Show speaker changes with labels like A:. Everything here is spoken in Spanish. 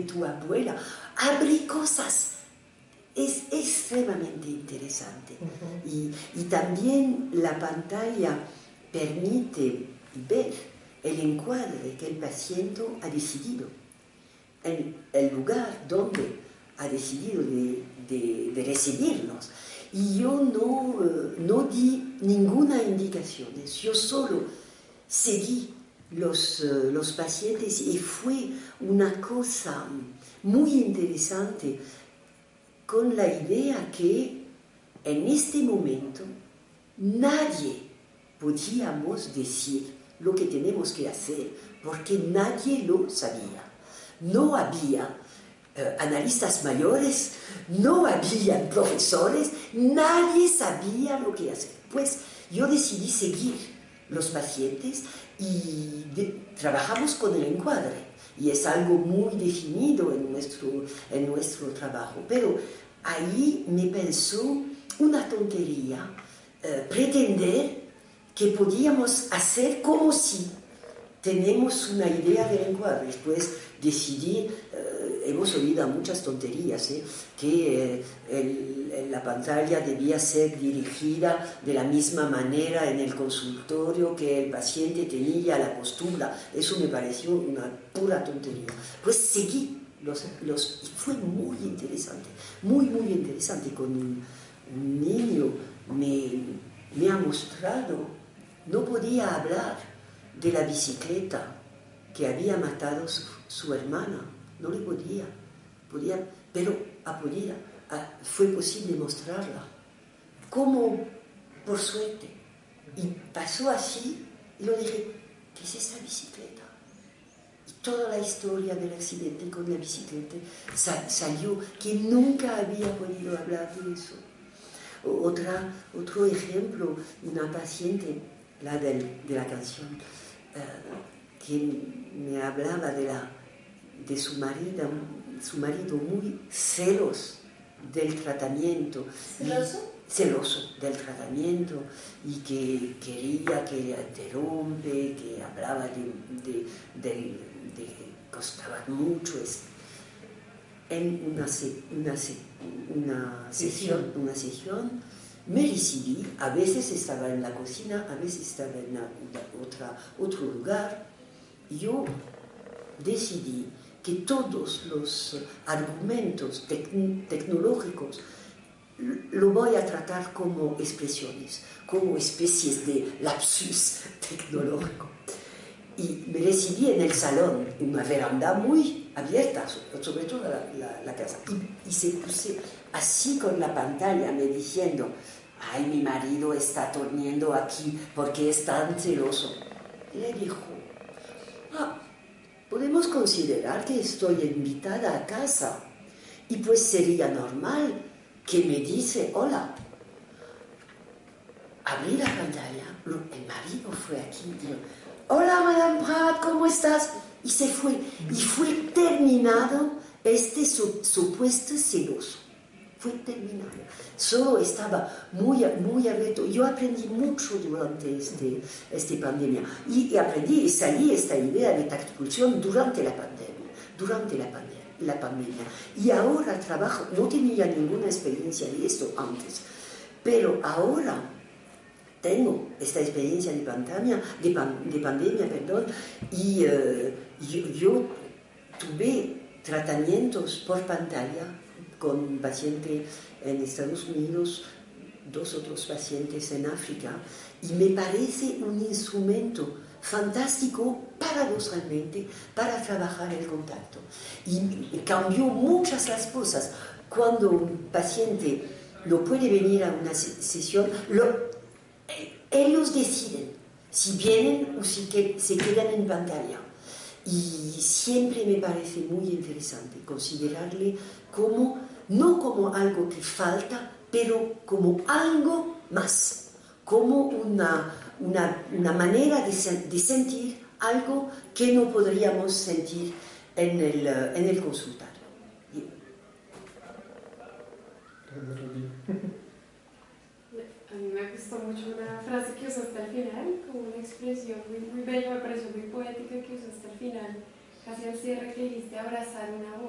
A: tu abuela, abre cosas. Es extremadamente interesante. Y también la pantalla permite ver el encuadre que el paciente ha decidido, en el lugar donde ha decidido de recibirnos. Y yo no di ninguna indicación, yo solo seguí los pacientes y fue una cosa muy interesante con la idea que en este momento nadie podíamos decir lo que tenemos que hacer porque nadie lo sabía. No había analistas mayores, no había profesores, nadie sabía lo que hacer. Pues yo decidí seguir los pacientes y trabajamos con el encuadre. Y es algo muy definido en nuestro trabajo. Pero ahí me pensó una tontería pretender que podíamos hacer como si tenemos una idea del encuadre. Después decidí, hemos oído muchas tonterías, que la pantalla debía ser dirigida de la misma manera en el consultorio que el paciente tenía la postura. Eso me pareció una pura tontería. Pues seguí y fue muy interesante, muy interesante. Con un niño me ha mostrado, no podía hablar de la bicicleta que había matado su hermana, no le podía, pero fue posible mostrarla, como por suerte, y pasó así, y yo dije, ¿qué es esta bicicleta? Y toda la historia del accidente con la bicicleta salió, que nunca había podido hablar de eso. Otro ejemplo, una paciente, la de la canción, que me hablaba de su marido muy celoso del tratamiento. Celoso del tratamiento y que quería que interrumpe, que hablaba de que costaba mucho. En una sesión me recibí, a veces estaba en la cocina, a veces estaba en otro lugar, y yo decidí que todos los argumentos tecnológicos lo voy a tratar como expresiones, como especies de lapsus tecnológico. Y me recibí en el salón, una veranda muy abierta, sobre todo la casa, y se puse así con la pantalla, me diciendo, ay, mi marido está durmiendo aquí porque es tan celoso. Y le dijo, podemos considerar que estoy invitada a casa, y pues sería normal que me dice, hola. Abrí la pantalla, el marido fue aquí y dijo, hola, Madame Prat, ¿cómo estás? Y se fue. Y fue terminado este supuesto celoso. Fue terminado. Solo estaba muy abierto. Yo aprendí mucho durante esta pandemia. Y aprendí y salí esta idea de tactopulsión durante la pandemia. Y ahora trabajo, no tenía ninguna experiencia de esto antes, pero ahora tengo esta experiencia de pandemia, y yo tuve tratamientos por pantalla con pacientes en Estados Unidos, 2 otros pacientes en África, y me parece un instrumento fantástico paradojalmente para trabajar el contacto. Y cambió muchas las cosas. Cuando un paciente no puede venir a una sesión, ellos deciden si vienen o si se quedan en pantalla. Y siempre me parece muy interesante considerarle no como algo que falta, pero como algo más, como una manera de sentir algo que no podríamos sentir en el consultorio.
B: A mí me gustó mucho una frase que usaste al final, como una expresión muy bella, me pareció muy poética que usaste al final, casi al cierre, que dijiste abrazar una voz.